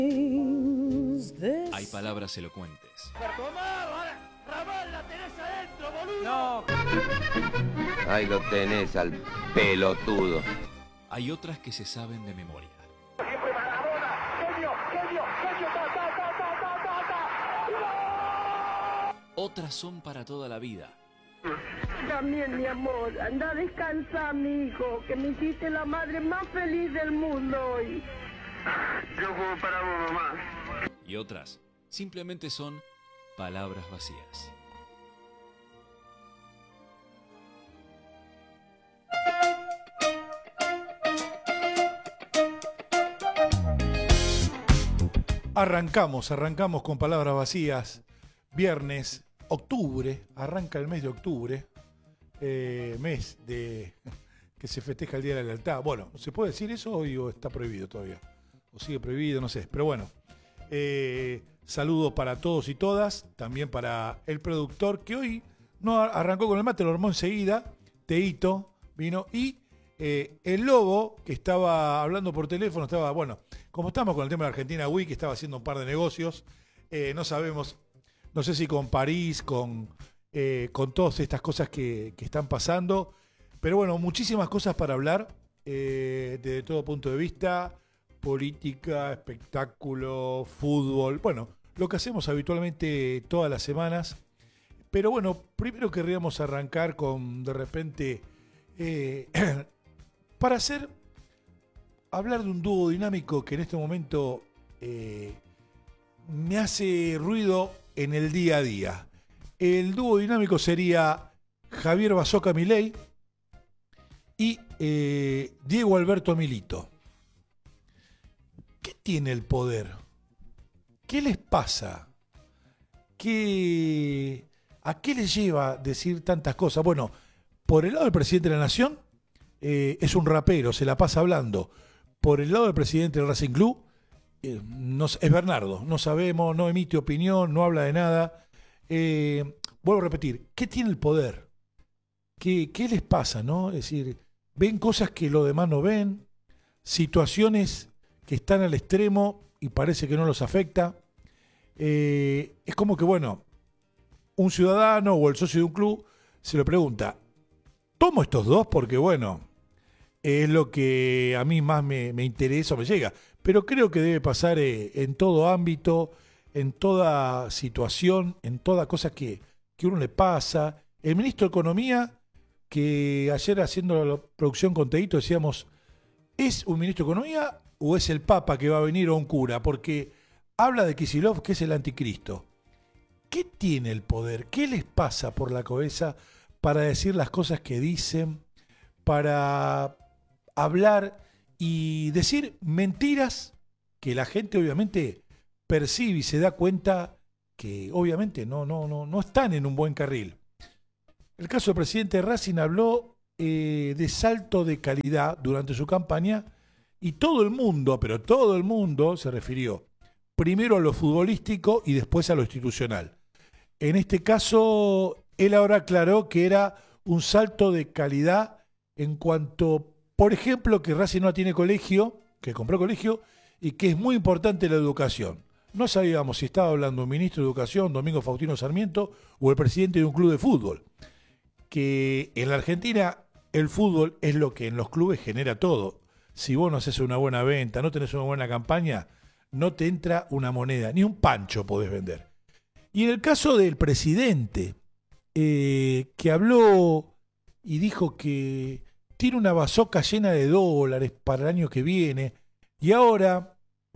Hay palabras elocuentes. ¡Ramón, la tenés adentro, boludo! No. Ahí lo tenés al pelotudo. Hay otras que se saben de memoria. Siempre Maradona, genio, Otras son para toda la vida. También, mi amor, anda a descansar, mi hijo, que me hiciste la madre más feliz del mundo hoy. Yo juego para vos, mamá. Y otras simplemente son palabras vacías. Arrancamos con palabras vacías. Viernes, octubre, arranca el mes de octubre, mes de que se festeja el Día de la Lealtad. Bueno, ¿se puede decir eso o está prohibido todavía? ¿O sigue prohibido? No sé, pero bueno. Saludos para todos y todas, también para el productor que hoy no arrancó con el mate, lo armó enseguida, Teito vino y el Lobo, que estaba hablando por teléfono, estaba, bueno, como estamos con el tema de Argentina Week, que estaba haciendo un par de negocios, no sabemos, no sé si con París, con todas estas cosas que están pasando, pero bueno, muchísimas cosas para hablar desde todo punto de vista, política, espectáculo, fútbol, bueno, lo que hacemos habitualmente todas las semanas. Pero bueno, primero querríamos arrancar con, de repente, para hablar de un dúo dinámico que en este momento me hace ruido en el día a día. El dúo dinámico sería Javier Basoca Milei y Diego Alberto Milito. ¿Qué tiene el poder? ¿Qué les pasa? ¿A qué les lleva decir tantas cosas? Bueno, por el lado del presidente de la Nación, es un rapero, se la pasa hablando. Por el lado del presidente del Racing Club, es Bernardo. No sabemos, no emite opinión, no habla de nada. Vuelvo a repetir, ¿qué tiene el poder? ¿Qué les pasa, no? Es decir, ven cosas que los demás no ven, situaciones que están al extremo y parece que no los afecta. Es como que, bueno, un ciudadano o el socio de un club se lo pregunta, ¿tomo estos dos? Porque, bueno, es lo que a mí más me interesa o me llega. Pero creo que debe pasar en todo ámbito, en toda situación, en toda cosa que uno le pasa. El ministro de Economía, que ayer haciendo la producción con Teito decíamos, ¿es un ministro de Economía o es el Papa que va a venir o un cura? Porque habla de Kicillof, que es el anticristo. ¿Qué tiene el poder? ¿Qué les pasa por la cabeza para decir las cosas que dicen, para hablar y decir mentiras que la gente obviamente percibe y se da cuenta que obviamente no están en un buen carril? El caso del presidente de Racing habló de salto de calidad durante su campaña y todo el mundo, pero todo el mundo se refirió primero a lo futbolístico y después a lo institucional. En este caso, él ahora aclaró que era un salto de calidad en cuanto, por ejemplo, que Racing no tiene colegio, que compró colegio, y que es muy importante la educación. No sabíamos si estaba hablando un ministro de Educación, Domingo Faustino Sarmiento, o el presidente de un club de fútbol. Que en la Argentina el fútbol es lo que en los clubes genera todo. Si vos no haces una buena venta, no tenés una buena campaña, no te entra una moneda, ni un pancho podés vender. Y en el caso del presidente, que habló y dijo que tiene una bazoca llena de dólares para el año que viene, y ahora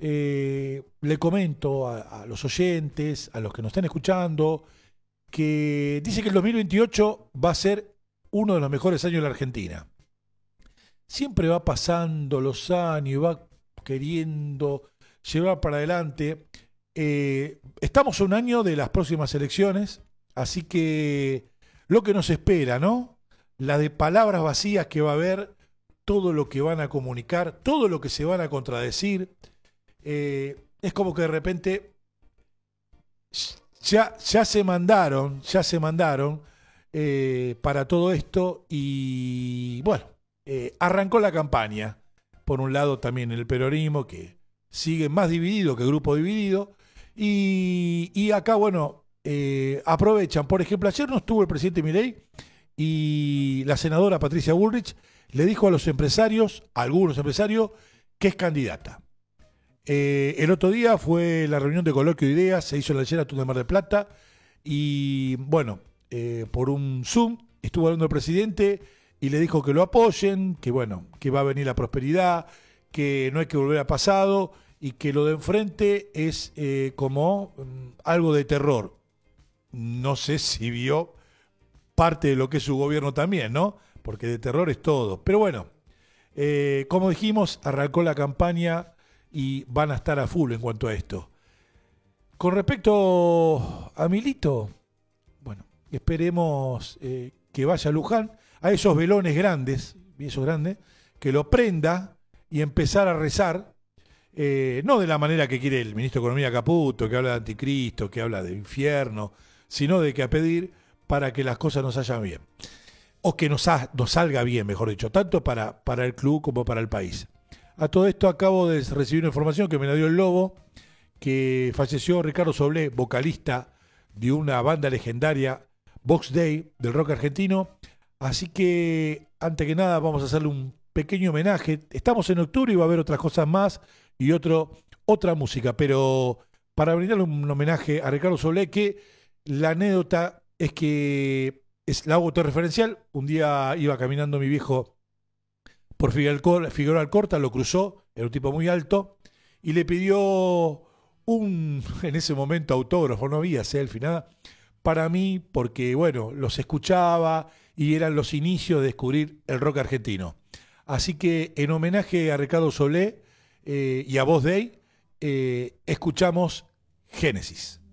le comento a los oyentes, a los que nos están escuchando, que dice que el 2028 va a ser uno de los mejores años de la Argentina. Siempre va pasando los años y va queriendo llevar para adelante. Estamos a un año de las próximas elecciones, así que lo que nos espera, ¿no? La de palabras vacías que va a haber, todo lo que van a comunicar, todo lo que se van a contradecir. Es como que de repente ya se mandaron para todo esto y bueno, arrancó la campaña. Por un lado también el peronismo, que sigue más dividido que grupo dividido. Y acá, bueno, aprovechan. Por ejemplo, ayer no estuvo el presidente Milei y la senadora Patricia Bullrich le dijo a los empresarios, a algunos empresarios, que es candidata. El otro día fue la reunión de coloquio de ideas, se hizo en la Sheraton de Mar del Plata, y bueno, por un Zoom estuvo hablando el presidente y le dijo que lo apoyen, que bueno, que va a venir la prosperidad, que no hay que volver al pasado y que lo de enfrente es como algo de terror. No sé si vio parte de lo que es su gobierno también, ¿no? Porque de terror es todo. Pero bueno, como dijimos, arrancó la campaña y van a estar a full en cuanto a esto. Con respecto a Milito, bueno, esperemos que vaya a Luján, a esos velones grandes, que lo prenda y empezar a rezar, no de la manera que quiere el ministro de Economía Caputo, que habla de anticristo, que habla de infierno, sino de que a pedir para que las cosas nos salgan bien. O que nos salga bien, mejor dicho, tanto para el club como para el país. A todo esto acabo de recibir una información que me la dio el Lobo, que falleció Ricardo Soblé, vocalista de una banda legendaria, Box Day, del rock argentino. Así que, antes que nada, vamos a hacerle un pequeño homenaje. Estamos en octubre y va a haber otras cosas más y otra música, pero para brindarle un homenaje a Ricardo Soblé, que la anécdota es que es la autorreferencial. Un día iba caminando mi viejo por Figueroa Alcorta, lo cruzó, era un tipo muy alto, y le pidió en ese momento autógrafo, no había selfie, nada, para mí, porque bueno, los escuchaba y eran los inicios de descubrir el rock argentino. Así que en homenaje a Ricardo Soblé y a Box Day, escuchamos Génesis.